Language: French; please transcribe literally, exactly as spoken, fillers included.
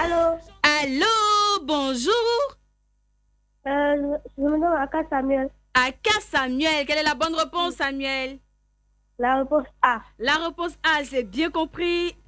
Allô, Allô, bonjour. euh, je me nomme Aka Samuel. Aka Samuel, quelle est la bonne réponse, Samuel? La réponse A. La réponse A, c'est bien compris.